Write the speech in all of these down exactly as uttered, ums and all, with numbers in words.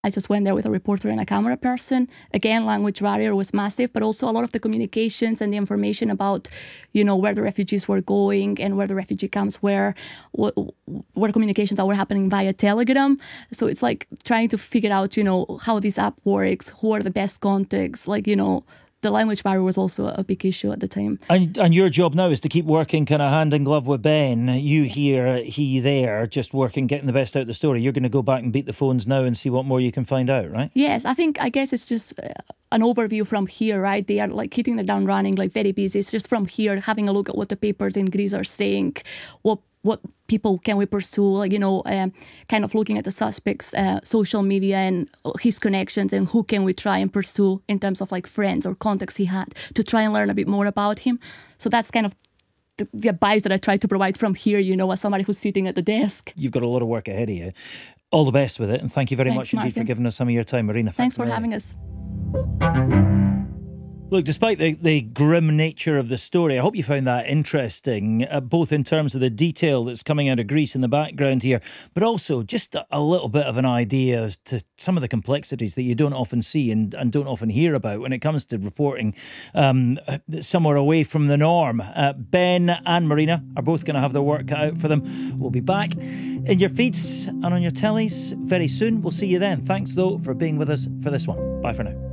I just went there with a reporter and a camera person. Again, language barrier was massive, but also a lot of the communications and the information about, you know, where the refugees were going and where the refugee camps were, what, where communications that were happening via Telegram. So it's like trying to figure out, you know, how this app works, who are the best contacts, like, you know, the language barrier was also a big issue at the time. And and your job now is to keep working kind of hand in glove with Ben. You here, he there, just working, getting the best out of the story. You're going to go back and beat the phones now and see what more you can find out, right? Yes, I think, I guess it's just an overview from here, right? They are like hitting the ground running, like very busy. It's just from here, having a look at what the papers in Greece are saying, what what people can we pursue, like, you know, um, kind of looking at the suspects' uh, social media and his connections and who can we try and pursue in terms of like friends or contacts he had to try and learn a bit more about him. So that's kind of the, the advice that I try to provide from here, you know, as somebody who's sitting at the desk. You've got a lot of work ahead of you. All the best with it, and thank you very Thanks, much indeed Martin. for giving us some of your time, Marina. Thanks, Thanks for very having much. us. Look, despite the, the grim nature of the story, I hope you found that interesting, uh, both in terms of the detail that's coming out of Greece in the background here, but also just a, a little bit of an idea as to some of the complexities that you don't often see and, and don't often hear about when it comes to reporting um, somewhere away from the norm. Uh, Ben and Marina are both going to have their work cut out for them. We'll be back in your feeds and on your tellies very soon. We'll see you then. Thanks, though, for being with us for this one. Bye for now.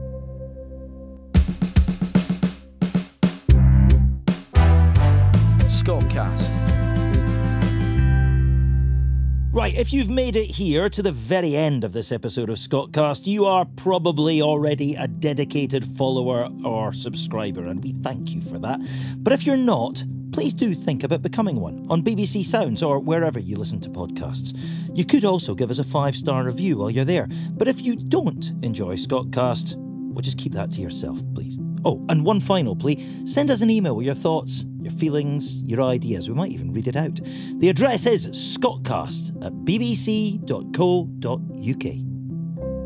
Scottcast. Right, if you've made it here to the very end of this episode of Scottcast, you are probably already a dedicated follower or subscriber, and we thank you for that. But if you're not, please do think about becoming one on B B C Sounds or wherever you listen to podcasts. You could also give us a five-star review while you're there. But if you don't enjoy Scottcast, well, just keep that to yourself, please. Oh, and one final plea, send us an email with your thoughts, your feelings, your ideas. We might even read it out. The address is scottcast at b b c dot co dot u k.